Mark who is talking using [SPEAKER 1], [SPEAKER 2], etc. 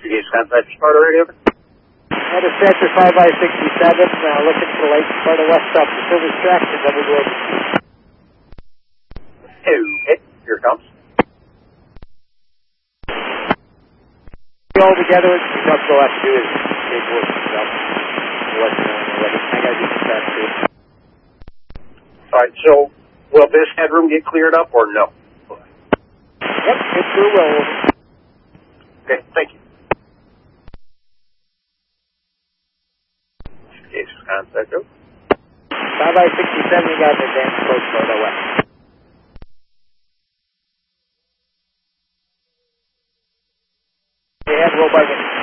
[SPEAKER 1] Gauge contact Sparta radio.
[SPEAKER 2] That is Sector 5 by 67, looking for Lake Sparta West up to service traction, double global.
[SPEAKER 1] Okay, here it comes.
[SPEAKER 2] All together, what we'll have to do is take work stuff. We'll let you know when we're ready. I gotta do some tests too.
[SPEAKER 1] Alright, so will this headroom get cleared up or no?
[SPEAKER 2] Yep, it sure will.
[SPEAKER 1] Okay, thank you. Gauge contact go.
[SPEAKER 2] 5 by 67, you got an advanced approach Sparta West. Yeah, roll by me.